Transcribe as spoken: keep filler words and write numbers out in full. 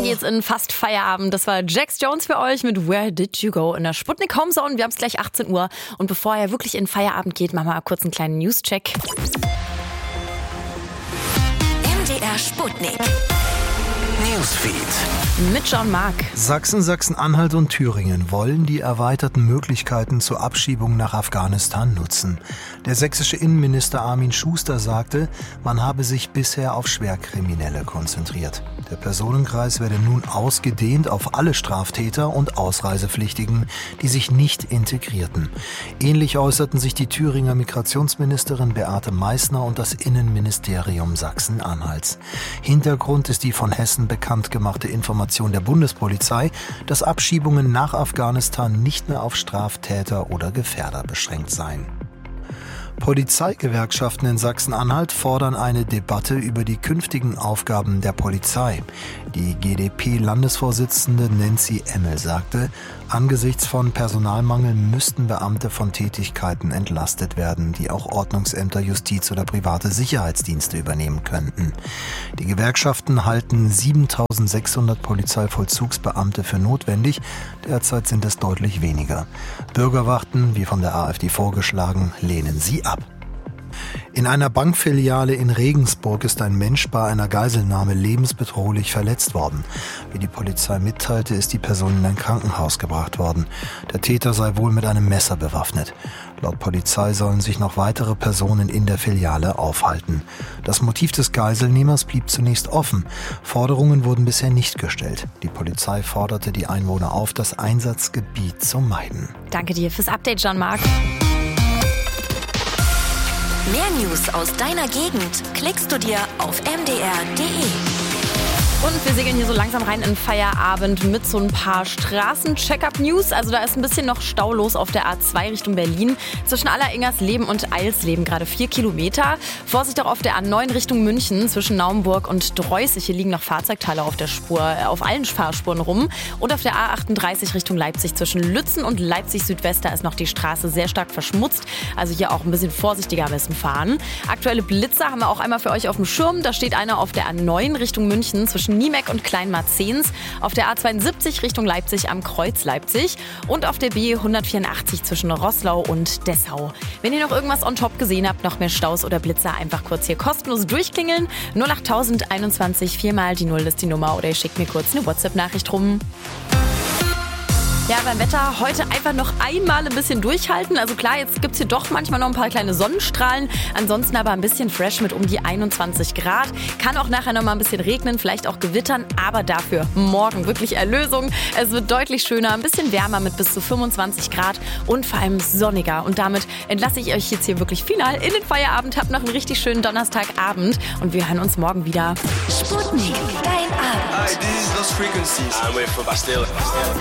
geht's in fast Feierabend. Das war Jax Jones für euch mit Where Did You Go in der Sputnik Homezone. Wir haben es gleich achtzehn Uhr. Und bevor er wirklich in Feierabend geht, machen wir mal kurz einen kleinen News-Check. M D R Sputnik Newsfeed mit Jean-Marc. Sachsen, Sachsen-Anhalt und Thüringen wollen die erweiterten Möglichkeiten zur Abschiebung nach Afghanistan nutzen. Der sächsische Innenminister Armin Schuster sagte, man habe sich bisher auf Schwerkriminelle konzentriert. Der Personenkreis werde nun ausgedehnt auf alle Straftäter und Ausreisepflichtigen, die sich nicht integrierten. Ähnlich äußerten sich die Thüringer Migrationsministerin Beate Meißner und das Innenministerium Sachsen-Anhalts. Hintergrund ist die von Hessen bekannt gemachte Information der Bundespolizei, dass Abschiebungen nach Afghanistan nicht mehr auf Straftäter oder Gefährder beschränkt seien. Polizeigewerkschaften in Sachsen-Anhalt fordern eine Debatte über die künftigen Aufgaben der Polizei. Die G d P-Landesvorsitzende Nancy Emmel sagte, angesichts von Personalmangel müssten Beamte von Tätigkeiten entlastet werden, die auch Ordnungsämter, Justiz oder private Sicherheitsdienste übernehmen könnten. Die Gewerkschaften halten siebentausendsechshundert Polizeivollzugsbeamte für notwendig, derzeit sind es deutlich weniger. Bürgerwachten, wie von der AfD vorgeschlagen, lehnen sie ab. In einer Bankfiliale in Regensburg ist ein Mensch bei einer Geiselnahme lebensbedrohlich verletzt worden. Wie die Polizei mitteilte, ist die Person in ein Krankenhaus gebracht worden. Der Täter sei wohl mit einem Messer bewaffnet. Laut Polizei sollen sich noch weitere Personen in der Filiale aufhalten. Das Motiv des Geiselnehmers blieb zunächst offen. Forderungen wurden bisher nicht gestellt. Die Polizei forderte die Einwohner auf, das Einsatzgebiet zu meiden. Danke dir fürs Update, Jean-Marc. Mehr News aus deiner Gegend klickst du dir auf m d r punkt d e. Und wir segeln hier so langsam rein in Feierabend mit so ein paar Straßen-Check-up-News. Also da ist ein bisschen noch Stau los auf der A zwei Richtung Berlin. Zwischen Alleringersleben und Eilsleben gerade vier Kilometer. Vorsicht auch auf der A neun Richtung München zwischen Naumburg und Dreußig. Hier liegen noch Fahrzeugteile auf der Spur, auf allen Fahrspuren rum. Und auf der A achtunddreißig Richtung Leipzig zwischen Lützen und Leipzig Südwest, da ist noch die Straße sehr stark verschmutzt. Also hier auch ein bisschen vorsichtiger am besten fahren. Aktuelle Blitzer haben wir auch einmal für euch auf dem Schirm. Da steht einer auf der A neun Richtung München zwischen Niemeck und Kleinmarzens, auf der A zweiundsiebzig Richtung Leipzig am Kreuz Leipzig und auf der B hundertvierundachtzig zwischen Roßlau und Dessau. Wenn ihr noch irgendwas on top gesehen habt, noch mehr Staus oder Blitzer, einfach kurz hier kostenlos durchklingeln. null acht einundzwanzig, viermal die Null ist die Nummer oder ihr schickt mir kurz eine WhatsApp-Nachricht rum. Ja, beim Wetter heute einfach noch einmal ein bisschen durchhalten. Also klar, jetzt gibt's hier doch manchmal noch ein paar kleine Sonnenstrahlen. Ansonsten aber ein bisschen fresh mit um die einundzwanzig Grad. Kann auch nachher noch mal ein bisschen regnen, vielleicht auch gewittern. Aber dafür morgen wirklich Erlösung. Es wird deutlich schöner, ein bisschen wärmer mit bis zu fünfundzwanzig Grad und vor allem sonniger. Und damit entlasse ich euch jetzt hier wirklich final in den Feierabend. Habt noch einen richtig schönen Donnerstagabend und wir hören uns morgen wieder. Sputnik, dein Abend. Hi, this is Lost Frequencies. I'm with Bastille.